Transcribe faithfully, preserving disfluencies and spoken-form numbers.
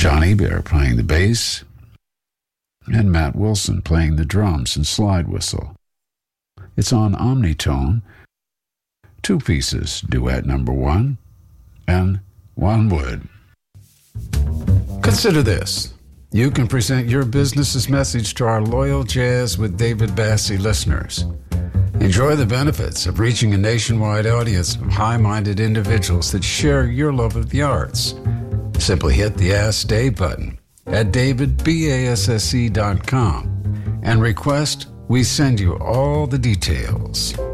Johnny Bear playing the bass, and Matt Wilson playing the drums and slide whistle. It's on Omnitone, two pieces, duet number one, and one would. Consider this. You can present your business's message to our loyal Jazz with David Bassie listeners. Enjoy the benefits of reaching a nationwide audience of high-minded individuals that share your love of the arts. Simply hit the Ask Dave button at david basse dot com and request we send you all the details.